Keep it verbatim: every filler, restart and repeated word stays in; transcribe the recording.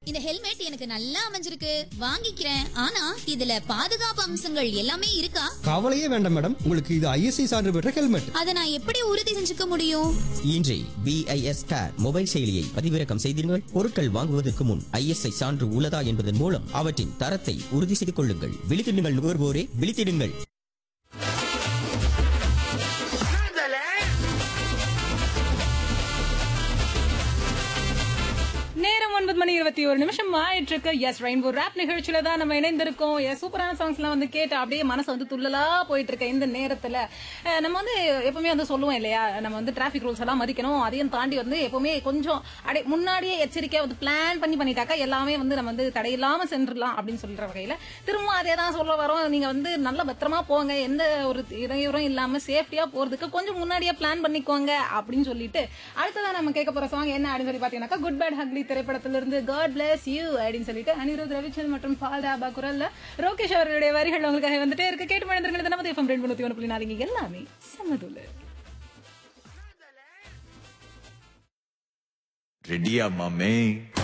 இந்த ஹெல்மெட் எனக்கு நல்லா அமைஞ்சிருக்கு, வாங்கிக்கிறேன். ஆனா இதுல பாதுகாப்பு அம்சங்கள் எல்லாமே இருக்கா? கவலையே வேண்டாம் மேடம், உங்களுக்கு இது ஐஎஸ்ஐ சான்று பெற்ற ஹெல்மெட். அதை நான் எப்படி உறுதி செஞ்சுக்க முடியும்? இன்றே பிஐஎஸ் கேர் மொபைல் செயலியை பதிவிறக்கம் செய்தீர்கள். பொருட்கள் வாங்குவதற்கு முன் ஐஎஸ்ஐ சான்று உள்ளதா என்பதன் மூலம் அவற்றின் தரத்தை உறுதி செய்து கொள்ளுங்கள். விழித்திடுங்கள் நுகர்வோரே, விழித்திடுங்கள். நேரம் ஒன்பது மணி இருபத்தி ஒரு நிமிஷம் ஆயிட்டு இருக்கு. எஸ் ரெயின்போ ராப் நிகழ்ச்சியில தான் நம்ம இணைந்திருக்கோம். எஸ் சூப்பரான சாங்ஸ் எல்லாம் வந்து கேட்டு அப்படியே மனசு வந்து துள்ளலா போயிட்டு இருக்க இந்த நேரத்துல நம்ம வந்து எப்பவுமே வந்து சொல்லுவோம் இல்லையா, நம்ம வந்து டிராபிக் ரூல்ஸ் எல்லாம் மதிக்கணும். அதையும் தாண்டி வந்து எப்பவுமே கொஞ்சம் அப்படியே முன்னாடியே எச்சரிக்கையா வந்து பிளான் பண்ணி பண்ணிட்டாக்கா எல்லாமே வந்து நம்ம வந்து தடையில்லாம சென்றுடலாம் அப்படின்னு சொல்ற வகையில திரும்ப அதே தான் சொல்ல வரோம். நீங்க வந்து நல்ல பத்திரமா போங்க, எந்த ஒரு இடையூறும் இல்லாம சேஃப்டியா போறதுக்கு கொஞ்சம் முன்னாடியே பிளான் பண்ணிக்கோங்க அப்படின்னு சொல்லிட்டு அடுத்ததான் நம்ம கேட்க போற சாங் என்ன அப்படின்னு சொல்லி பாத்தீங்கன்னா குட் பேட் ஹக்லி திரைப்படத்திலிருந்து காட் பிளஸ் யூ அப்படின்னு சொல்லிட்டு அனிருத் ரவிச்சந்திரன் மற்றும் பால் ராபா குரல்ல ரோகேஷ் அவர்களுடைய வரிகள் உங்களுக்காக வந்துட்டே இருக்கு. கேட்டு மனிதர்கள் நமது எஃப்எம் ரெண்டு தொண்ணூத்தி ஒன்று புள்ளி நாலு எல்லாமே சமதுல. ரெடியா மாமே?